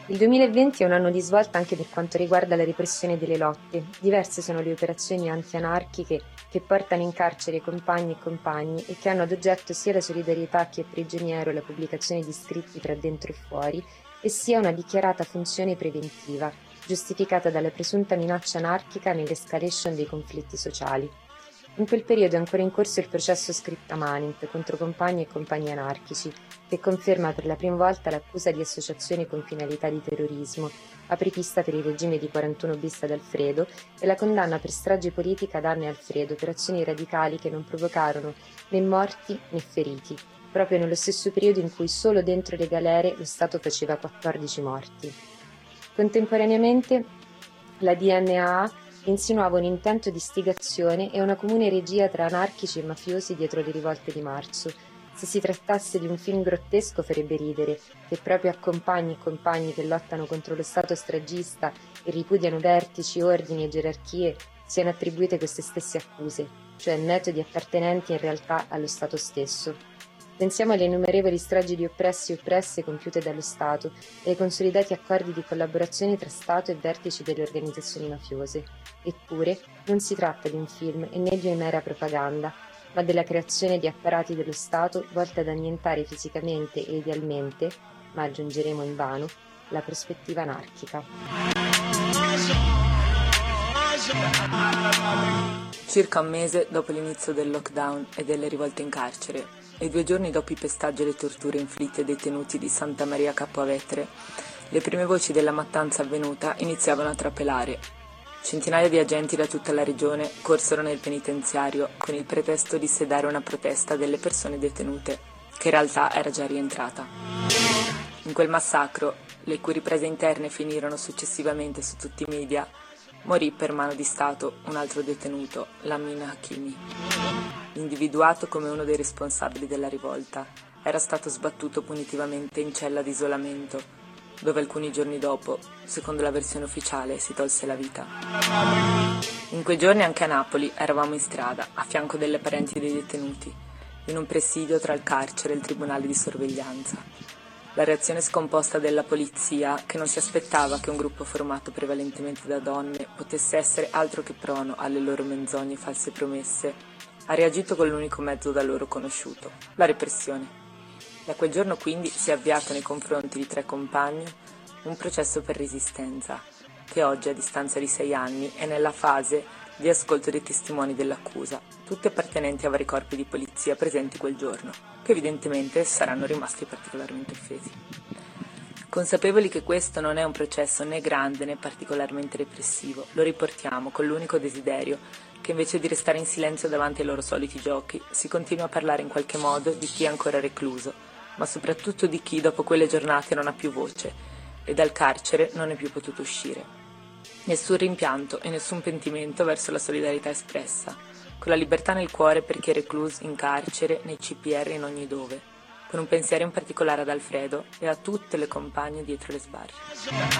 Il 2020 è un anno di svolta anche per quanto riguarda la repressione delle lotte. Diverse sono le operazioni anti-anarchiche che portano in carcere compagni e compagni e che hanno ad oggetto sia la solidarietà a chi è prigioniero e la pubblicazione di scritti tra dentro e fuori, e sia una dichiarata funzione preventiva, giustificata dalla presunta minaccia anarchica nell'escalation dei conflitti sociali. In quel periodo è ancora in corso il processo Scripta Manent contro compagni e compagni anarchici, che conferma per la prima volta l'accusa di associazione con finalità di terrorismo, apripista per il regime di 41 bis ad Alfredo, e la condanna per strage politica ad Anna e Alfredo per azioni radicali che non provocarono né morti né feriti, proprio nello stesso periodo in cui solo dentro le galere lo Stato faceva 14 morti. Contemporaneamente, la DNA insinuava un intento di istigazione e una comune regia tra anarchici e mafiosi dietro le rivolte di marzo. Se si trattasse di un film grottesco farebbe ridere, che proprio a compagni e compagni che lottano contro lo Stato stragista e ripudiano vertici, ordini e gerarchie siano attribuite queste stesse accuse, cioè metodi appartenenti in realtà allo Stato stesso. Pensiamo alle innumerevoli stragi di oppressi e oppresse compiute dallo Stato e ai consolidati accordi di collaborazione tra Stato e vertici delle organizzazioni mafiose. Eppure, non si tratta di un film e né di una mera propaganda, ma della creazione di apparati dello Stato volti ad annientare fisicamente e idealmente, ma aggiungeremo invano, la prospettiva anarchica. Circa un mese dopo l'inizio del lockdown e delle rivolte in carcere, e 2 giorni dopo i pestaggi e le torture inflitte ai detenuti di Santa Maria Capua Vetere, le prime voci della mattanza avvenuta iniziavano a trapelare. Centinaia di agenti da tutta la regione corsero nel penitenziario con il pretesto di sedare una protesta delle persone detenute, che in realtà era già rientrata. In quel massacro, le cui riprese interne finirono successivamente su tutti i media, morì per mano di Stato un altro detenuto, Lamin Hakimi. Individuato come uno dei responsabili della rivolta, era stato sbattuto punitivamente in cella di isolamento, dove alcuni giorni dopo, secondo la versione ufficiale, si tolse la vita. In quei giorni anche a Napoli eravamo in strada, a fianco delle parenti dei detenuti, in un presidio tra il carcere e il tribunale di sorveglianza. La reazione scomposta della polizia, che non si aspettava che un gruppo formato prevalentemente da donne potesse essere altro che prono alle loro menzogne e false promesse, ha reagito con l'unico mezzo da loro conosciuto, la repressione. Da quel giorno quindi si è avviato nei confronti di 3 compagni un processo per resistenza, che oggi, a distanza di 6 anni, è nella fase di ascolto dei testimoni dell'accusa, tutti appartenenti a vari corpi di polizia presenti quel giorno, che evidentemente saranno rimasti particolarmente offesi. Consapevoli che questo non è un processo né grande né particolarmente repressivo, lo riportiamo con l'unico desiderio che invece di restare in silenzio davanti ai loro soliti giochi, si continua a parlare in qualche modo di chi è ancora recluso, ma soprattutto di chi dopo quelle giornate non ha più voce e dal carcere non è più potuto uscire. Nessun rimpianto e nessun pentimento verso la solidarietà espressa, con la libertà nel cuore per chi è recluso in carcere, nei CPR e in ogni dove, con un pensiero in particolare ad Alfredo e a tutte le compagne dietro le sbarre.